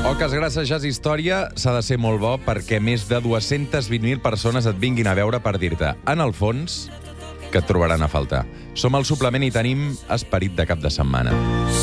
Oques Grasses Jazz Història s'ha de ser molt bo perquè més de 220.000 persones et vinguin a veure per dir-te, en el fons, que et trobaran a faltar. Som al suplement i tenim esperit de cap de setmana.